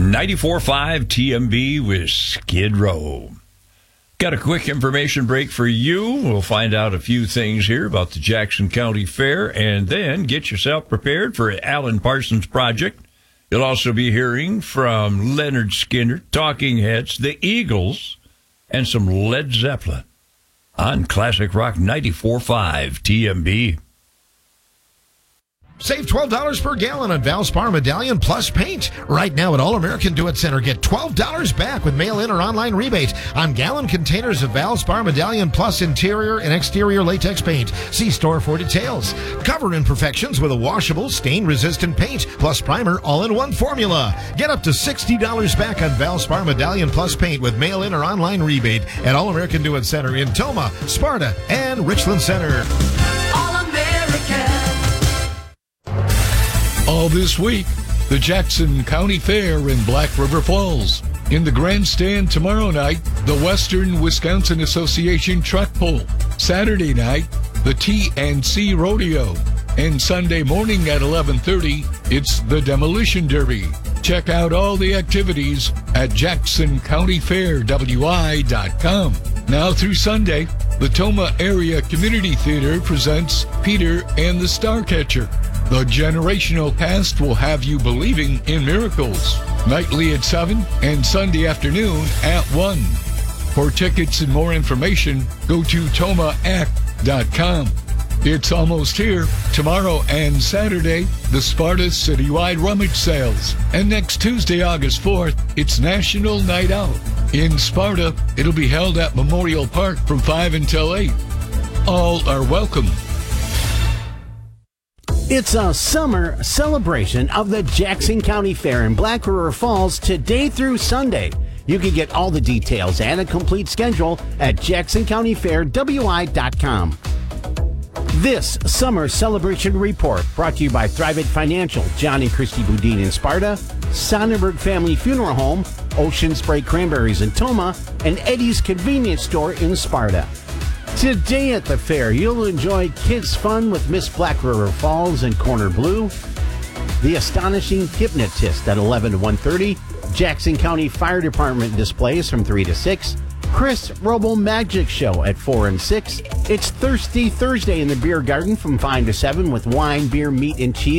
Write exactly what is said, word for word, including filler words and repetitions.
ninety-four point five T M B with Skid Row. Got a quick information break for you. We'll find out a few things here about the Jackson County Fair, and then get yourself prepared for Alan Parsons Project. You'll also be hearing from Leonard Skinner, Talking Heads, the Eagles, and some Led Zeppelin on Classic Rock ninety-four point five T M B. Save twelve dollars per gallon on Valspar Medallion Plus paint. Right now at All American Do It Center, get twelve dollars back with mail-in or online rebate on gallon containers of Valspar Medallion Plus interior and exterior latex paint. See store for details. Cover imperfections with a washable, stain-resistant paint plus primer all in one formula. Get up to sixty dollars back on Valspar Medallion Plus paint with mail-in or online rebate at All American Do It Center in Toma, Sparta, and Richland Center. All this week, the Jackson County Fair in Black River Falls. In the grandstand tomorrow night, the Western Wisconsin Association Truck Pull. Saturday night, the T and C Rodeo. And Sunday morning at eleven thirty, it's the Demolition Derby. Check out all the activities at jackson county fair w i dot com. Now through Sunday, the Toma Area Community Theater presents Peter and the Starcatcher. The generational cast will have you believing in miracles. Nightly at seven and Sunday afternoon at one. For tickets and more information, go to toma act dot com. It's almost here. Tomorrow and Saturday, the Sparta Citywide Rummage Sales. And next Tuesday, August fourth, it's National Night Out. In Sparta, it'll be held at Memorial Park from five until eight. All are welcome. It's a summer celebration of the Jackson County Fair in Black River Falls today through Sunday. You can get all the details and a complete schedule at jackson county fair w i dot com. This summer celebration report brought to you by Thrivent Financial, John and Christy Boudin in Sparta, Sonnenberg Family Funeral Home, Ocean Spray Cranberries in Toma, and Eddie's Convenience Store in Sparta. Today at the fair, you'll enjoy kids' fun with Miss Black River Falls and Corner Blue, The Astonishing Hypnotist at eleven to one thirty, Jackson County Fire Department displays from three to six, Chris Robo Magic Show at four and six. It's Thirsty Thursday in the Beer Garden from five to seven with wine, beer, meat, and cheese.